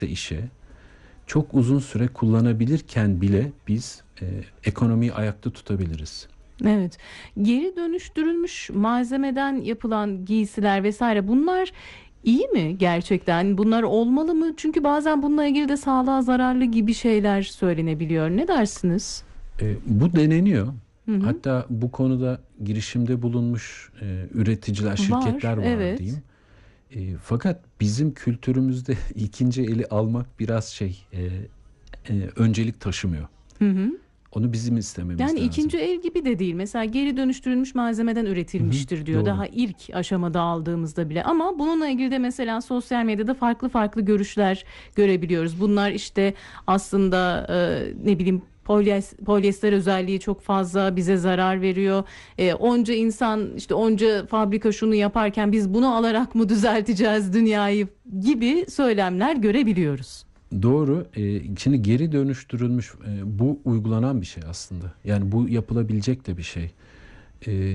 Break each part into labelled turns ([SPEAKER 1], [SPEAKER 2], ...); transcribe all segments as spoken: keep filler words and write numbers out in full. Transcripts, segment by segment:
[SPEAKER 1] de işe çok uzun süre kullanabilirken bile biz e, ekonomiyi ayakta tutabiliriz.
[SPEAKER 2] Evet. Geri dönüştürülmüş malzemeden yapılan giysiler vesaire, bunlar iyi mi gerçekten? Bunlar olmalı mı? Çünkü bazen bununla ilgili de sağlığa zararlı gibi şeyler söylenebiliyor. Ne dersiniz?
[SPEAKER 1] E, bu deneniyor.
[SPEAKER 2] Hı hı.
[SPEAKER 1] Hatta bu konuda girişimde bulunmuş e, üreticiler,
[SPEAKER 2] Var,
[SPEAKER 1] şirketler var
[SPEAKER 2] evet.
[SPEAKER 1] diyeyim. E, fakat bizim kültürümüzde ikinci eli almak biraz şey e, e, öncelik taşımıyor.
[SPEAKER 2] Hı hı.
[SPEAKER 1] Onu bizim istememiz
[SPEAKER 2] Yani
[SPEAKER 1] lazım.
[SPEAKER 2] ikinci el gibi de değil. Mesela geri dönüştürülmüş malzemeden
[SPEAKER 1] Hı hı,
[SPEAKER 2] üretilmiştir diyor.
[SPEAKER 1] doğru.
[SPEAKER 2] Daha ilk aşamada aldığımızda bile. Ama bununla ilgili de mesela sosyal medyada farklı farklı görüşler görebiliyoruz. Bunlar işte aslında e, ne bileyim polyes, polyester özelliği çok fazla, bize zarar veriyor. E, onca insan, işte onca fabrika şunu yaparken biz bunu alarak mı düzelteceğiz dünyayı gibi söylemler görebiliyoruz.
[SPEAKER 1] Doğru. Ee, şimdi geri dönüştürülmüş e, bu uygulanan bir şey aslında. Yani bu yapılabilecek de bir şey. Ee,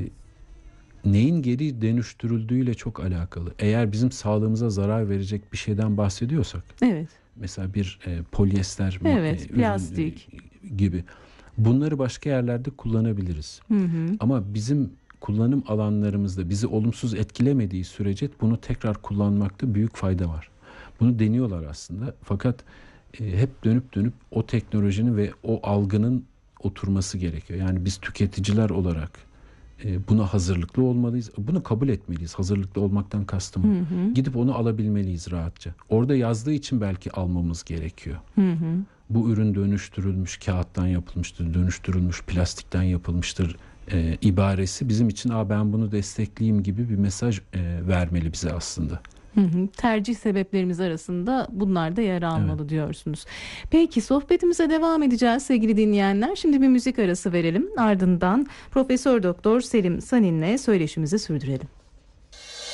[SPEAKER 1] neyin geri dönüştürüldüğüyle çok alakalı. Eğer bizim sağlığımıza zarar verecek bir şeyden bahsediyorsak,
[SPEAKER 2] Evet.
[SPEAKER 1] mesela bir e, polyester ma-
[SPEAKER 2] Evet,
[SPEAKER 1] e, ürün
[SPEAKER 2] plastik.
[SPEAKER 1] e, gibi, bunları başka yerlerde kullanabiliriz.
[SPEAKER 2] Hı hı.
[SPEAKER 1] Ama bizim kullanım alanlarımızda bizi olumsuz etkilemediği sürece bunu tekrar kullanmakta büyük fayda var. Bunu deniyorlar aslında. Fakat e, hep dönüp dönüp o teknolojinin ve o algının oturması gerekiyor. Yani biz tüketiciler olarak e, buna hazırlıklı olmalıyız. Bunu kabul etmeliyiz. Hazırlıklı olmaktan kastım o.
[SPEAKER 2] Hı hı.
[SPEAKER 1] Gidip onu alabilmeliyiz rahatça. Orada yazdığı için belki almamız gerekiyor.
[SPEAKER 2] Hı hı.
[SPEAKER 1] Bu ürün dönüştürülmüş kağıttan yapılmıştır, dönüştürülmüş plastikten yapılmıştır e, ibaresi bizim için "Aa, ben bunu destekleyeyim" gibi bir mesaj e, vermeli bize aslında.
[SPEAKER 2] Hı hı. Tercih sebeplerimiz arasında bunlar da yer almalı
[SPEAKER 1] Evet.
[SPEAKER 2] diyorsunuz. Peki, sohbetimize devam edeceğiz sevgili dinleyenler. Şimdi bir müzik arası verelim. Ardından Profesör Doktor Selim Sanin'le söyleşimizi sürdürelim.